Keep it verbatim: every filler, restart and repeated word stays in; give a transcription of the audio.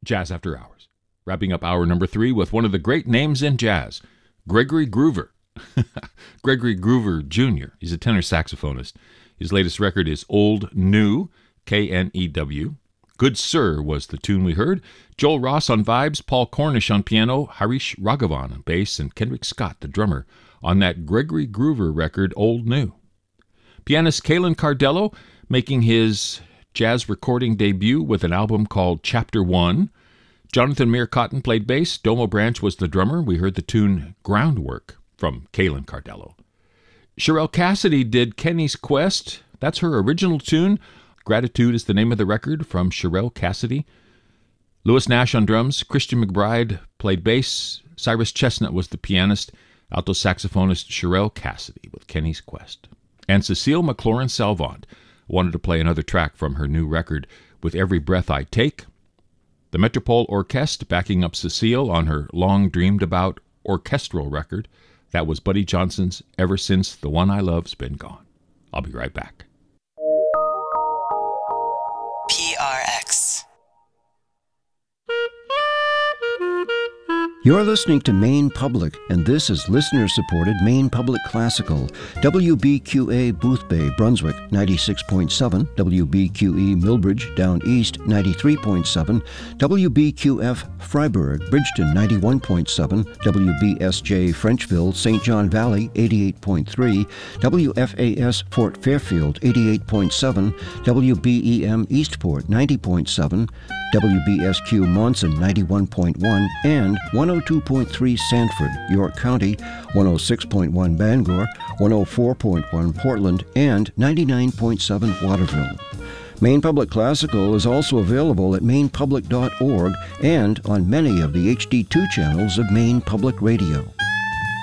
Jazz After Hours. Wrapping up hour number three with one of the great names in jazz, Gregory Groover. Gregory Groover Junior He's a tenor saxophonist. His latest record is Old New, K N E W. Good Sir was the tune we heard. Joel Ross on vibes, Paul Cornish on piano, Harish Raghavan on bass, and Kendrick Scott, the drummer, on that Gregory Groover record, Old New. Pianist Kalen Cardello making his jazz recording debut with an album called Chapter One. Jonathan Meir Cotton played bass. Domo Branch was the drummer. We heard the tune Groundwork from Kalen Cardello. Sherelle Cassidy did Kenny's Quest. That's her original tune. Gratitude is the name of the record from Sherelle Cassidy. Lewis Nash on drums. Christian McBride played bass. Cyrus Chestnut was the pianist. Alto saxophonist Sherelle Cassidy with Kenny's Quest. And Cecile McLaurin Salvant wanted to play another track from her new record, With Every Breath I Take. The Metropole Orchestre backing up Cecile on her long-dreamed-about orchestral record. That was Buddy Johnson's Ever Since the One I Love's Been Gone. I'll be right back. P R X. You're listening to Maine Public, and this is listener-supported Maine Public Classical. W B Q A Boothbay, Brunswick, ninety-six point seven. W B Q E Millbridge, Down East, ninety-three point seven. W B Q F Freiburg, Bridgeton, ninety-one point seven. W B S J Frenchville, Saint John Valley, eighty-eight point three. W F A S Fort Fairfield, eighty-eight point seven. W B E M Eastport, ninety point seven. W B S Q Monson, ninety-one point one, and one oh two point three Sanford, York County, one oh six point one Bangor, one oh four point one Portland, and ninety-nine point seven Waterville. Maine Public Classical is also available at maine public dot org and on many of the H D two channels of Maine Public Radio.